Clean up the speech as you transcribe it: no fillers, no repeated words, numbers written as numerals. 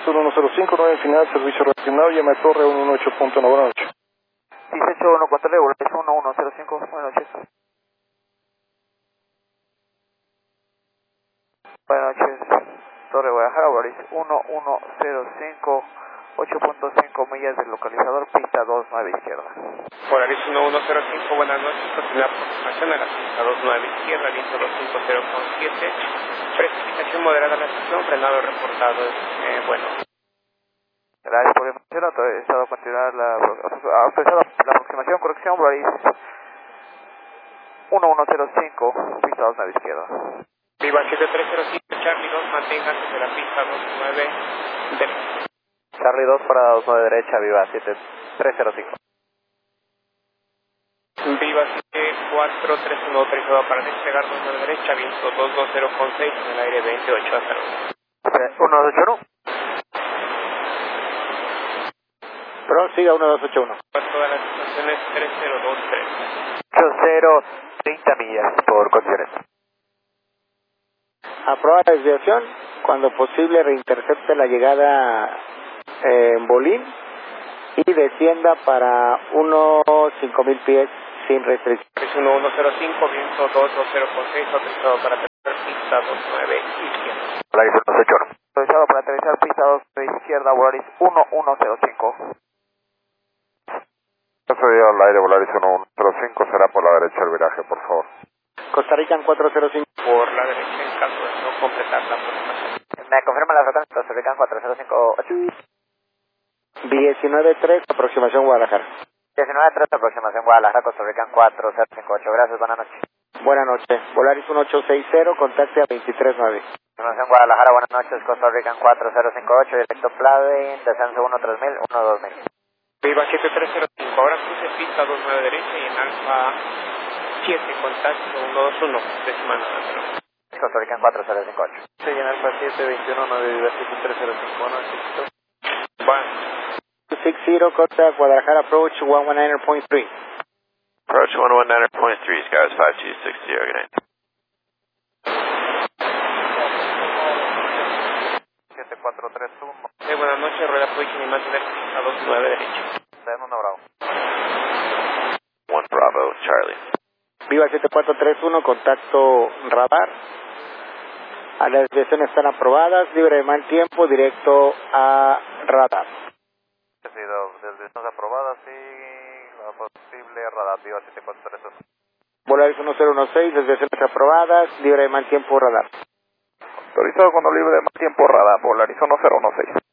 1105, 9 final, servicio reaccionado, llama a torre 118.1, buenas noches. 181 control, Volaris 1105, buenas noches. Buenas noches, Torre Guadalajara, Volaris 1105, 8.5 millas del localizador, pista 29 izquierda. Volaris 1105, buenas noches, continúa aproximación a la pista 29 izquierda, viento 250.7, precipitación moderada a la estación, frenado reportado, bueno. Gracias por la información, autorizado a continuar autorizado la aproximación, corrección, Volaris 1105, pista 29 izquierda. Viva 7305, Charlie 2, manténgase de la pista 29 derecha. Charlie 2 para 29 derecha, Viva 7305. Viva 7431, autorizado para despegar 29 derecha, viento 220.6 en el aire 28 hasta luego. 1281. Prosiga 1281. Todas las estaciones 3023. 30 millas por condiciones. Aprobar la desviación, cuando posible reintercepte la llegada en Bolín y descienda para unos 5,000 pies sin restricción. Es 1105, viento 220.6, autorizado para aterrizar pista 29 izquierda. Volaris 181. Autorizado para aterrizar pista 29 izquierda, Volaris 1105. Subido al aire, Volaris 1105, será por la derecha el viraje, por favor. Costa Rica 405. Por la derecha en caso de no completar la aproximación. Me confirma la frecuencia, Costa Rica 405. 19.3, aproximación Guadalajara. 19.3, aproximación Guadalajara, Costa Rica 4058. Gracias, buenas noches. Buenas noches. Volaris 1860, contacte a 23.9. Aproximación Guadalajara, buenas noches, Costa Rica 4058, directo Pladen, descenso 13000, 12000. Viva 7305, ahora cruce pista 29 derecha y en alfa 7, contacto 121, décima nada. Costa Rica 4058. Sí, en alfa 7, 21, 9, Viva 7305, 1 Bueno. 60, contact Guadalajara, approach 119.3. Approach 119.3, Skies 5260, good night. 7431. Buenas noches, rueda position y mantener pista 29 derecha. Tenemos una Bravo. 1 Bravo, Charlie. Viva 7431, contacto radar. A las desviaciones están aprobadas, libre de mal tiempo, directo a radar. Desviaciones aprobadas y la posible radar, Viva 7431. Volaris 1016, desviaciones aprobadas, libre de mal tiempo radar. Autorizado cuando libre de más tiempo radar, Volaris 1016.